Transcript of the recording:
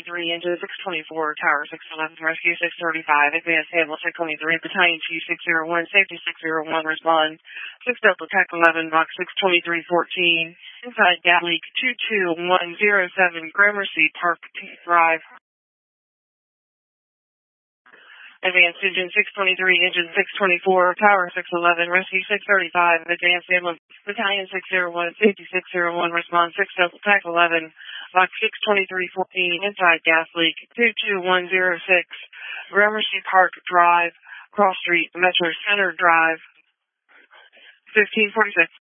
Engine 624, Tower 611, Rescue 635, Advanced Handle 623, Battalion Chief 601, Safety 601, respond. 6 Delta Tech 11, Box 62314, inside gas leak 22107, Gramercy Park Drive. Advanced Engine 623, Engine 624, Tower 611, Rescue 635, Advanced Ambulance, Battalion 601, Safety 601, Response 6 Delta Tech 11, Box 62314, inside gas leak 22106, Gramercy Park Drive, Cross Street, Metro Center Drive, 1546.